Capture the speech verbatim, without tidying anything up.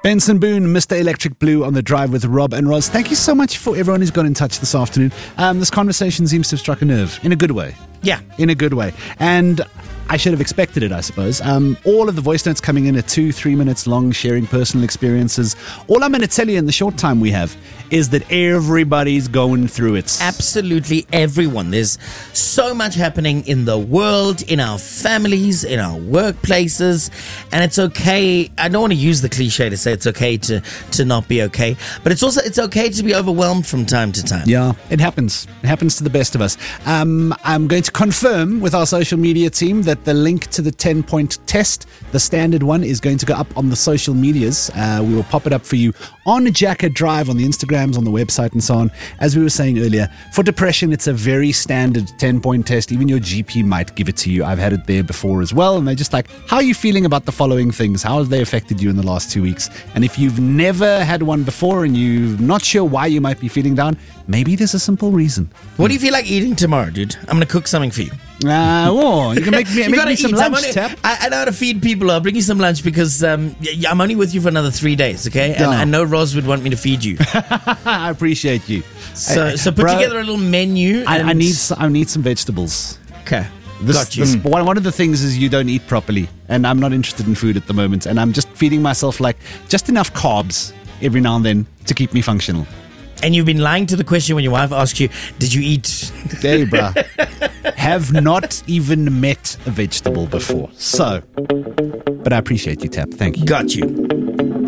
Benson Boone, Mister Electric Blue on the drive with Rob and Roz. Thank you so much for everyone who's got in touch this afternoon. Um, this conversation seems to have struck a nerve in a good way. Yeah. In a good way. And I should have expected it, I suppose. Um, all of the voice notes coming in at two, three minutes long, sharing personal experiences. All I'm going to tell you in the short time we have is that everybody's going through it. Absolutely everyone. There's so much happening in the world, in our families, in our workplaces, and it's okay. I don't want to use the cliche to say it's okay to, to not be okay, but it's also it's okay to be overwhelmed from time to time. Yeah, it happens. It happens to the best of us. Um, I'm going to confirm with our social media team that the link to the ten-point test, the standard one, is going to go up on the social medias. Uh, we will pop it up for you on Jacker Drive, on the Instagrams, on the website, and so on. As we were saying earlier, for depression, it's a very standard ten-point test. Even your G P might give it to you. I've had it there before as well, and they're just like, how are you feeling about the following things? How have they affected you in the last two weeks? And if you've never had one before and you're not sure why you might be feeling down, maybe there's a simple reason. What do you feel like eating tomorrow, dude? I'm going to cook something for you. Uh, oh, you can make me, You make gotta me some eat. lunch, I'm only- Tap. I, I know how to feed people. I'll bring you some lunch because um, y- y- I'm only with you for another three days, okay? And Yeah. I know Roz would want me to feed you. I appreciate you. So, Uh, so put bro, together a little menu. I, and I need s- I need some vegetables. Okay. This, Got you. this- one, one of the things is you don't eat properly, and I'm not interested in food at the moment, and I'm just feeding myself like just enough carbs every now and then to keep me functional. And you've been lying to the question when your wife asks you, did you eat? Hey, bruh. Have not even met a vegetable before. So, but I appreciate you, Tap. Thank you. Got you.